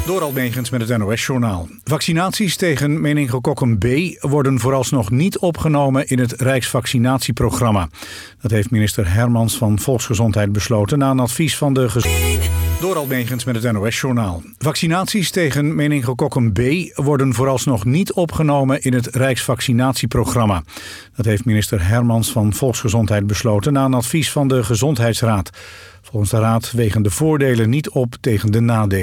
Door Almegens met het NOS-journaal. Vaccinaties tegen meningokokken B worden vooralsnog niet opgenomen in het Rijksvaccinatieprogramma. Dat heeft minister Hermans van Volksgezondheid besloten na een advies van de Door Almegens met het NOS-journaal. Vaccinaties tegen meningokokken B worden vooralsnog niet opgenomen in het Rijksvaccinatieprogramma. Dat heeft minister Hermans van Volksgezondheid besloten na een advies van de Gezondheidsraad. Volgens de raad wegen de voordelen niet op tegen de nadelen.